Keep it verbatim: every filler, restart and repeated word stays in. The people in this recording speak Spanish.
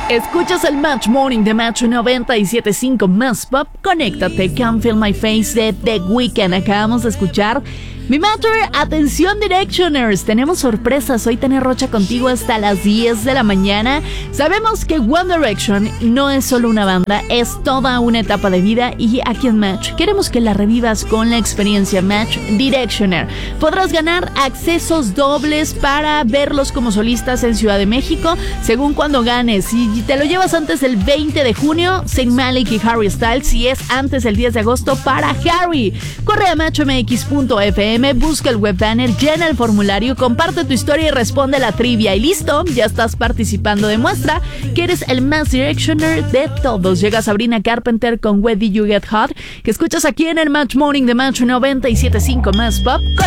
Escuchas el Match Morning de Match noventa y siete punto cinco Más Pop. Conéctate, Can't Feel My Face de The Weeknd. Acabamos de escuchar Mi Matter. Atención Directioners, tenemos sorpresas. Soy Tania Rocha contigo hasta las diez de la mañana. Sabemos que One Direction no es solo una banda, es toda una etapa de vida, y aquí en Match queremos que la revivas con la experiencia Match Directioner. Podrás ganar accesos dobles para verlos como solistas en Ciudad de México según cuando ganes. Si te lo llevas antes del veinte de junio, Saint Malik y Harry Styles. Si es antes del diez de agosto, para Harry. Corre a match m x punto f m, busca el web banner, llena el formulario, comparte tu historia y responde la trivia. Y listo, ya estás participando. Demuestra que eres el Match Directioner de todos. Llega Sabrina Carpenter con Where Did You Get Hot, que escuchas aquí en el Match Morning de Match noventa y siete punto cinco Más Pop.